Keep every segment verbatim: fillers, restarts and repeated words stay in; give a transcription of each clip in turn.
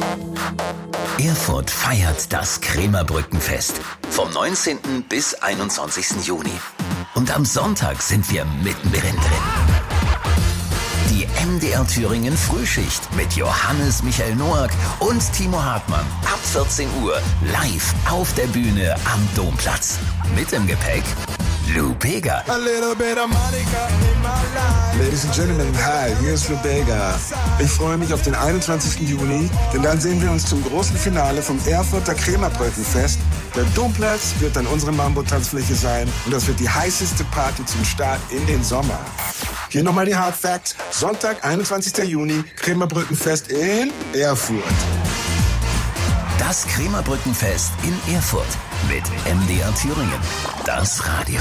Erfurt feiert das Krämerbrückenfest vom neunzehnten bis einundzwanzigsten Juni. Und am Sonntag sind wir mittendrin drin. Die M D R Thüringen Frühschicht mit Johannes Michael Noack und Timo Hartmann. Ab vierzehn Uhr live auf der Bühne am Domplatz. Mit im Gepäck Lou Bega. A little bit of Monica in my life. Ladies and Gentlemen, hi, hier ist Lou Bega. Ich freue mich auf den einundzwanzigsten Juni, denn dann sehen wir uns zum großen Finale vom Erfurter Krämerbrückenfest. Der Domplatz wird dann unsere Mambo-Tanzfläche sein und das wird die heißeste Party zum Start in den Sommer. Hier nochmal die Hard Facts. Sonntag, einundzwanzigsten Juni, Krämerbrückenfest in Erfurt. Das Krämerbrückenfest in Erfurt mit M D R Thüringen. Das Radio.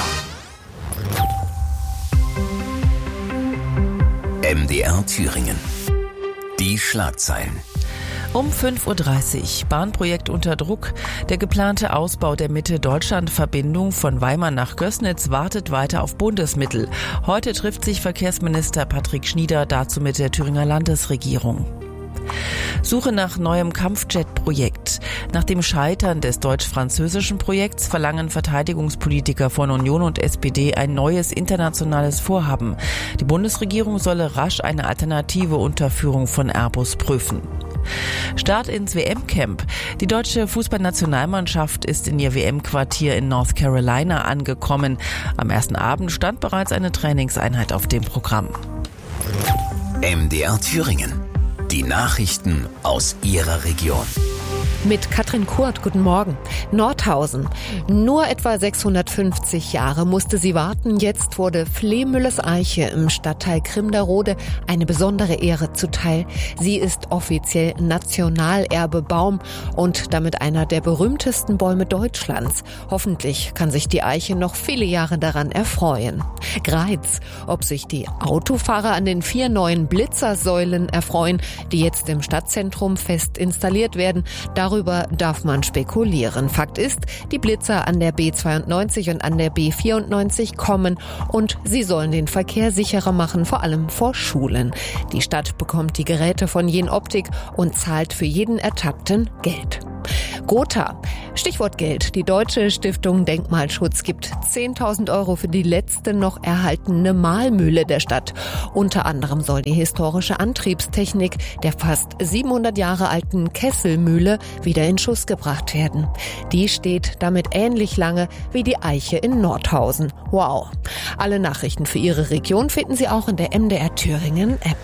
M D R Thüringen. Die Schlagzeilen. Um fünf Uhr dreißig, Bahnprojekt unter Druck. Der geplante Ausbau der Mitte-Deutschland-Verbindung von Weimar nach Gößnitz wartet weiter auf Bundesmittel. Heute trifft sich Verkehrsminister Patrick Schnieder dazu mit der Thüringer Landesregierung. Suche nach neuem Kampfjet-Projekt. Nach dem Scheitern des deutsch-französischen Projekts verlangen Verteidigungspolitiker von Union und S P D ein neues internationales Vorhaben. Die Bundesregierung solle rasch eine alternative Unterführung von Airbus prüfen. Start ins W M-Camp. Die deutsche Fußballnationalmannschaft ist in ihr W M-Quartier in North Carolina angekommen. Am ersten Abend stand bereits eine Trainingseinheit auf dem Programm. M D R Thüringen. Die Nachrichten aus Ihrer Region. Mit Katrin Kurt, guten Morgen. Nordhausen. Nur etwa sechshundertfünfzig Jahre musste sie warten. Jetzt wurde Flehmülles Eiche im Stadtteil Grimderode eine besondere Ehre zuteil. Sie ist offiziell Nationalerbe-Baum und damit einer der berühmtesten Bäume Deutschlands. Hoffentlich kann sich die Eiche noch viele Jahre daran erfreuen. Greiz. Ob sich die Autofahrer an den vier neuen Blitzersäulen erfreuen, die jetzt im Stadtzentrum fest installiert werden, darüber Darüber darf man spekulieren. Fakt ist, die Blitzer an der B zweiundneunzig und an der B vierundneunzig kommen und sie sollen den Verkehr sicherer machen, vor allem vor Schulen. Die Stadt bekommt die Geräte von Jenoptik und zahlt für jeden Ertappten Geld. Gotha. Stichwort Geld. Die Deutsche Stiftung Denkmalschutz gibt zehntausend Euro für die letzte noch erhaltene Mahlmühle der Stadt. Unter anderem soll die historische Antriebstechnik der fast siebenhundert Jahre alten Kesselmühle wieder in Schuss gebracht werden. Die steht damit ähnlich lange wie die Eiche in Nordhausen. Wow. Alle Nachrichten für Ihre Region finden Sie auch in der M D R Thüringen App.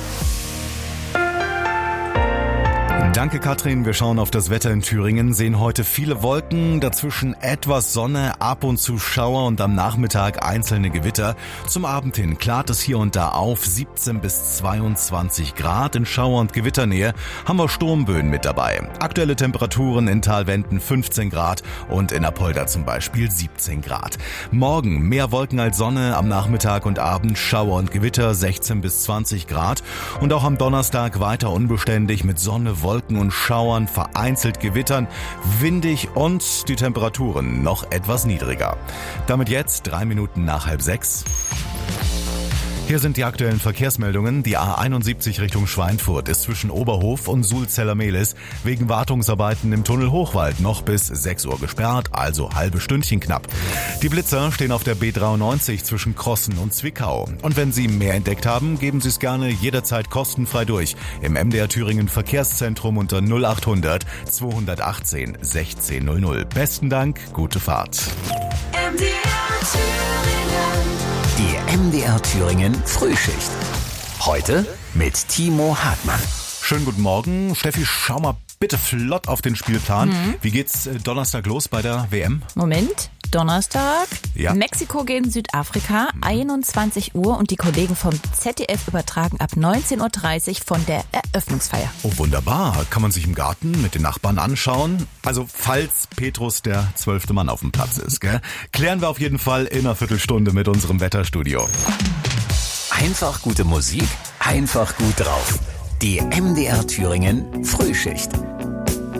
Danke, Katrin. Wir schauen auf das Wetter in Thüringen, sehen heute viele Wolken, dazwischen etwas Sonne, ab und zu Schauer und am Nachmittag einzelne Gewitter. Zum Abend hin klart es hier und da auf, siebzehn bis zweiundzwanzig Grad. In Schauer- und Gewitternähe haben wir Sturmböen mit dabei. Aktuelle Temperaturen in Talwenden fünfzehn Grad und in Apolda zum Beispiel siebzehn Grad. Morgen mehr Wolken als Sonne, am Nachmittag und Abend Schauer und Gewitter sechzehn bis zwanzig Grad. Und auch am Donnerstag weiter unbeständig mit Sonne, Wolken und Schauern, vereinzelt Gewittern, windig und die Temperaturen noch etwas niedriger. Damit jetzt drei Minuten nach halb sechs. Hier sind die aktuellen Verkehrsmeldungen. Die A einundsiebzig Richtung Schweinfurt ist zwischen Oberhof und Sulzeller-Mehlis wegen Wartungsarbeiten im Tunnel Hochwald noch bis sechs Uhr gesperrt, also halbe Stündchen knapp. Die Blitzer stehen auf der B dreiundneunzig zwischen Krossen und Zwickau. Und wenn Sie mehr entdeckt haben, geben Sie es gerne jederzeit kostenfrei durch im M D R Thüringen Verkehrszentrum unter null achthundert zweihundertachtzehn sechzehn null null. Besten Dank, gute Fahrt. M D R Thüringen. Die M D R Thüringen Frühschicht. Heute mit Timo Hartmann. Schönen guten Morgen. Steffi, schau mal bitte flott auf den Spielplan. Mhm. Wie geht's äh, Donnerstag los bei der W M? Moment, Donnerstag. Ja. Mexiko gegen Südafrika, mhm. einundzwanzig Uhr und die Kollegen vom Z D F übertragen ab neunzehn Uhr dreißig von der Eröffnungsfeier. Oh, wunderbar. Kann man sich im Garten mit den Nachbarn anschauen. Also, falls Petrus der zwölfte Mann auf dem Platz ist, gell? Klären wir auf jeden Fall in einer Viertelstunde mit unserem Wetterstudio. Einfach gute Musik, einfach gut drauf. Die M D R Thüringen Frühschicht.